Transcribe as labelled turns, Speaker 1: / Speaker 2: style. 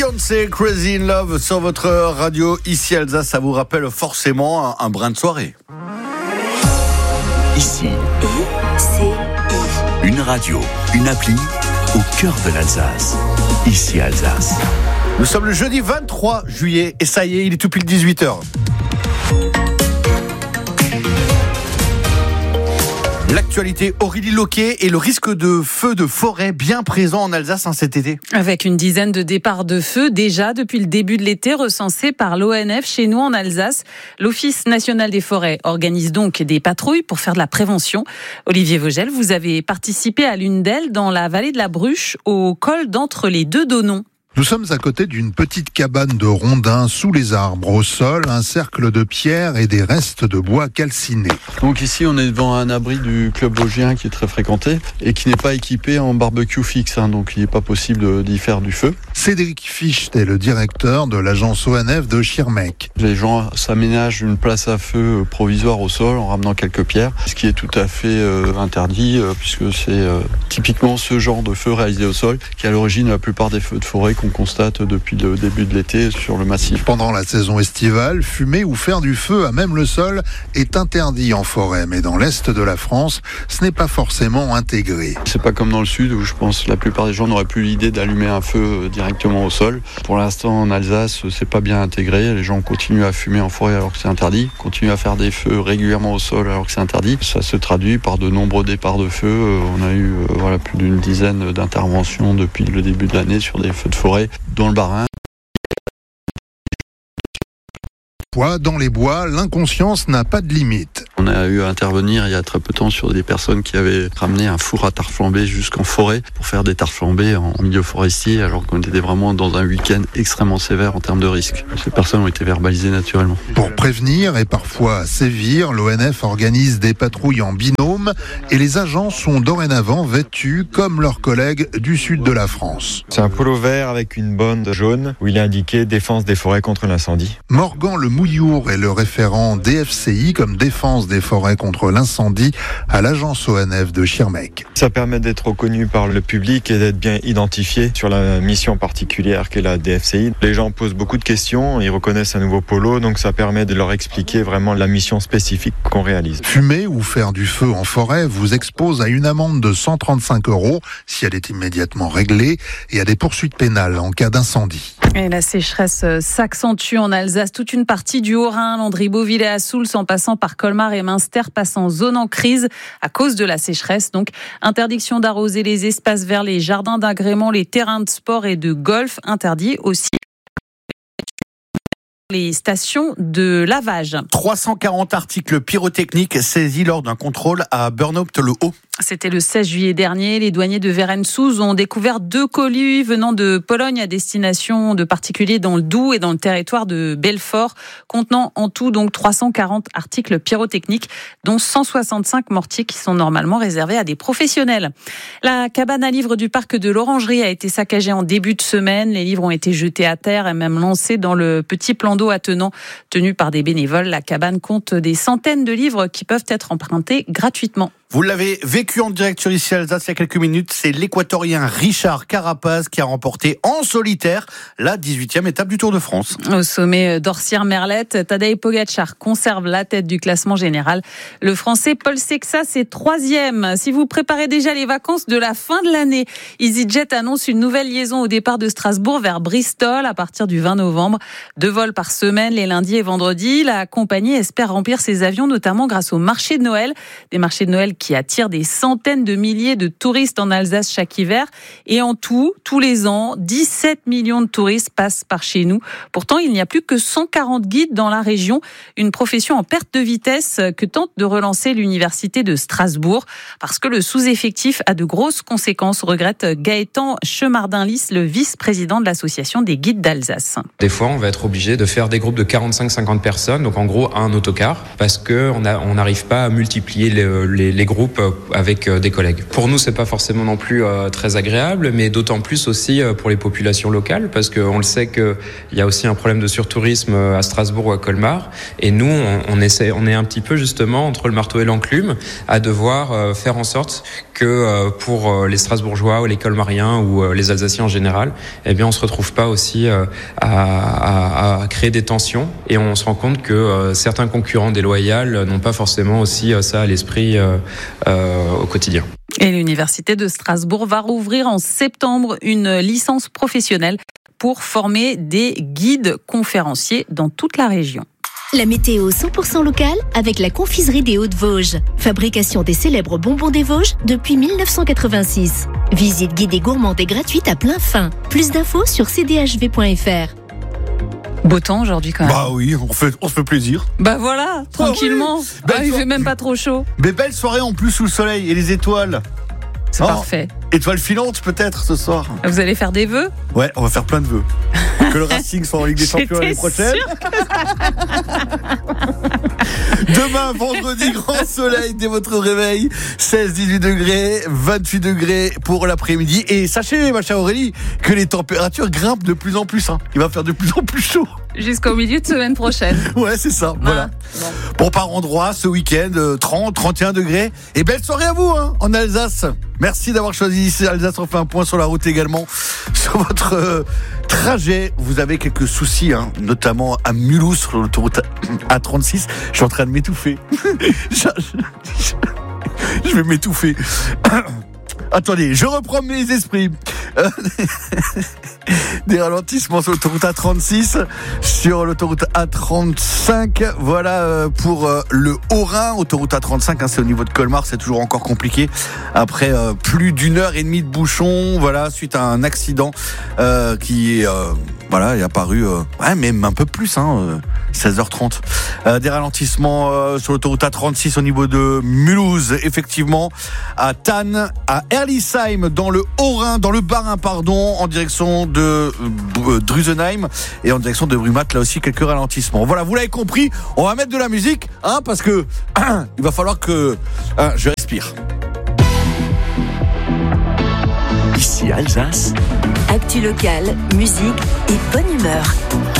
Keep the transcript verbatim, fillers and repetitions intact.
Speaker 1: Beyoncé, Crazy in Love sur votre radio ici Alsace. Ça vous rappelle forcément un, un brin de soirée.
Speaker 2: Ici, une radio, une appli au cœur de l'Alsace. Ici Alsace.
Speaker 1: Nous sommes le jeudi vingt-trois juillet et ça y est, il est tout pile dix-huit heures. L'actualité, Aurélie Loquet et le risque de feu de forêt bien présent en Alsace hein, cet été.
Speaker 3: Avec une dizaine de départs de feu déjà depuis le début de l'été recensés par l'O N F chez nous en Alsace. L'Office national des forêts organise donc des patrouilles pour faire de la prévention. Olivier Vogel, vous avez participé à l'une d'elles dans la vallée de la Bruche, au col d'entre les deux Donnons.
Speaker 4: Nous sommes à côté d'une petite cabane de rondins sous les arbres. Au sol, un cercle de pierres et des restes de bois calcinés.
Speaker 5: Donc ici, on est devant un abri du club vosgien qui est très fréquenté et qui n'est pas équipé en barbecue fixe. Hein, donc il n'est pas possible d'y faire du feu.
Speaker 4: Cédric Ficht est le directeur de l'agence O N F de Schirmeck.
Speaker 5: Les gens s'aménagent une place à feu provisoire au sol en ramenant quelques pierres, ce qui est tout à fait euh, interdit euh, puisque c'est euh, typiquement ce genre de feu réalisé au sol qui est à l'origine de la plupart des feux de forêt qu'on constate depuis le début de l'été sur le massif.
Speaker 4: Pendant la saison estivale, fumer ou faire du feu à même le sol est interdit en forêt, mais dans l'est de la France, ce n'est pas forcément intégré.
Speaker 5: C'est pas comme dans le sud où je pense que la plupart des gens n'auraient plus l'idée d'allumer un feu directement au sol. Pour l'instant en Alsace, c'est pas bien intégré. Les gens continuent à fumer en forêt alors que c'est interdit, continuent à faire des feux régulièrement au sol alors que c'est interdit. Ça se traduit par de nombreux départs de feu. On a eu euh, voilà, plus d'une dizaine d'interventions depuis le début de l'année sur des feux de forêt dans le Bas-Rhin.
Speaker 4: Dans les bois, l'inconscience n'a pas de limite.
Speaker 5: On a eu à intervenir il y a très peu de temps sur des personnes qui avaient ramené un four à tarte flambée jusqu'en forêt pour faire des tartes flambées en milieu forestier alors qu'on était vraiment dans un week-end extrêmement sévère en termes de risque. Ces personnes ont été verbalisées naturellement.
Speaker 4: Pour prévenir et parfois sévir, l'O N F organise des patrouilles en binôme et les agents sont dorénavant vêtus comme leurs collègues du sud de la France.
Speaker 6: C'est un polo vert avec une bande jaune où il est indiqué défense des forêts contre l'incendie.
Speaker 4: Morgan Le Mouillour est le référent D F C I comme défense des forêts contre l'incendie à l'agence O N F de Schirmeck.
Speaker 6: Ça permet d'être reconnu par le public et d'être bien identifié sur la mission particulière qu'est la D F C I. Les gens posent beaucoup de questions, ils reconnaissent un nouveau polo, donc ça permet de leur expliquer vraiment la mission spécifique qu'on réalise.
Speaker 4: Fumer ou faire du feu en forêt vous expose à une amende de cent trente-cinq euros si elle est immédiatement réglée et à des poursuites pénales en cas d'incendie.
Speaker 3: Et la sécheresse s'accentue en Alsace. Toute une partie du Haut-Rhin, Landry-Beauville et Assouls, en passant par Colmar et Münster, passe en zone en crise à cause de la sécheresse. Donc, interdiction d'arroser les espaces verts, les jardins d'agrément, les terrains de sport et de golf. Interdit aussi les stations de lavage.
Speaker 1: trois cent quarante articles pyrotechniques saisis lors d'un contrôle à Burnhaupt-le-Haut.
Speaker 3: C'était le seize juillet dernier. Les douaniers de Verensouze ont découvert deux colis venant de Pologne à destination de particuliers dans le Doubs et dans le territoire de Belfort, contenant en tout donc trois cent quarante articles pyrotechniques, dont cent soixante-cinq mortiers qui sont normalement réservés à des professionnels. La cabane à livres du parc de l'Orangerie a été saccagée en début de semaine. Les livres ont été jetés à terre et même lancés dans le petit plan d'eau attenant tenu par des bénévoles. La cabane compte des centaines de livres qui peuvent être empruntés gratuitement.
Speaker 1: Vous l'avez vécu en direct sur Ici Alsace il y a quelques minutes. C'est l'Équatorien Richard Carapaz qui a remporté en solitaire la dix-huitième étape du Tour de France.
Speaker 3: Au sommet d'Orsières-Merlette, Tadej Pogačar conserve la tête du classement général. Le Français Paul Sexas est troisième. Si vous préparez déjà les vacances de la fin de l'année, EasyJet annonce une nouvelle liaison au départ de Strasbourg vers Bristol à partir du vingt novembre. Deux vols par semaine les lundis et vendredis. La compagnie espère remplir ses avions, notamment grâce au marché de Noël. Des marchés de Noël qui attire des centaines de milliers de touristes en Alsace chaque hiver. Et en tout, tous les ans, dix-sept millions de touristes passent par chez nous. Pourtant, il n'y a plus que cent quarante guides dans la région, une profession en perte de vitesse que tente de relancer l'université de Strasbourg, parce que le sous-effectif a de grosses conséquences, regrette Gaëtan Chemardin-Lys, le vice-président de l'association des guides d'Alsace.
Speaker 7: Des fois, on va être obligé de faire des groupes de quarante-cinq à cinquante personnes, donc en gros un autocar, parce qu'on on n'arrive pas à multiplier les, les, les des groupes avec des collègues. Pour nous, c'est pas forcément non plus euh, très agréable, mais d'autant plus aussi euh, pour les populations locales, parce qu'on le sait qu'il y a aussi un problème de surtourisme à Strasbourg ou à Colmar, et nous, on, on, essaie, on est un petit peu justement entre le marteau et l'enclume à devoir euh, faire en sorte que euh, pour euh, les Strasbourgeois ou les Colmariens ou euh, les Alsaciens en général, eh bien, on se retrouve pas aussi euh, à, à, à créer des tensions, et on se rend compte que euh, certains concurrents déloyaux n'ont pas forcément aussi euh, ça à l'esprit euh, euh, au quotidien.
Speaker 3: Et l'Université de Strasbourg va rouvrir en septembre une licence professionnelle pour former des guides conférenciers dans toute la région.
Speaker 8: La météo cent pour cent locale avec la confiserie des Hauts-de-Vosges. Fabrication des célèbres bonbons des Vosges depuis dix-neuf cent quatre-vingt-six. Visite guidée gourmande et gratuite à plein fin. Plus d'infos sur c d h v point f r.
Speaker 3: Beau temps aujourd'hui quand même.
Speaker 1: Bah oui, on, fait, on se fait plaisir.
Speaker 3: Bah voilà, tranquillement.
Speaker 1: Oh oui.
Speaker 3: Ah, il fait même pas trop chaud.
Speaker 1: Mais belle soirée en plus sous le soleil et les étoiles.
Speaker 3: C'est oh, parfait.
Speaker 1: Étoile filante peut-être ce soir.
Speaker 3: Vous allez faire des vœux ?
Speaker 1: Ouais, on va faire plein de vœux. Que le Racing soit en Ligue des Champions l'année prochaine. Demain, vendredi, grand soleil dès votre réveil. seize à dix-huit degrés, vingt-huit degrés pour l'après-midi. Et sachez, ma chère Aurélie, que les températures grimpent de plus en plus. Hein. Il va faire de plus en plus chaud.
Speaker 3: Jusqu'au milieu de semaine prochaine.
Speaker 1: Ouais, c'est ça. Ah, voilà. Bon. Bon, par endroit, ce week-end, trente, trente et un degrés. Et belle soirée à vous, hein, en Alsace. Merci d'avoir choisi ici Alsace. On fait un point sur la route également. Sur votre euh, trajet, vous avez quelques soucis, hein, notamment à Mulhouse, sur l'autoroute A trente-six. Je suis en train de m'étouffer. je, je, je vais m'étouffer. Attendez, je reprends mes esprits. Euh, des ralentissements sur l'autoroute A trente-six, sur l'autoroute A trente-cinq. Voilà euh, pour euh, le Haut-Rhin. Autoroute A trente-cinq, hein, c'est au niveau de Colmar, c'est toujours encore compliqué. Après euh, plus d'une heure et demie de bouchon, voilà, suite à un accident euh, qui euh, voilà, est apparu, euh, ouais, même un peu plus, hein, euh, seize heures trente. Euh, des ralentissements euh, sur l'autoroute A trente-six au niveau de Mulhouse, effectivement, à Thann, à Erlisheim, dans le Haut-Rhin, dans le Bas-Rhin, pardon, en direction de euh, Drusenheim et en direction de Brumath, là aussi quelques ralentissements. Voilà, vous l'avez compris, on va mettre de la musique, hein, parce que hein, il va falloir que hein, je respire.
Speaker 2: Ici Alsace.
Speaker 8: Actu locale, musique et bonne humeur.